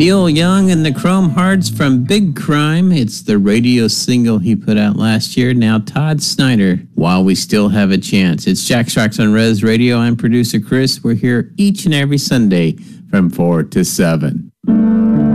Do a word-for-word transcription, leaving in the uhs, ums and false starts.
Neil Young and the Chrome Hearts from Big Crime. It's the radio single he put out last year. Now Todd Snyder, While We Still Have a Chance. It's Jack Stracks on Res Radio. I'm producer Chris. We're here each and every Sunday from four to seven.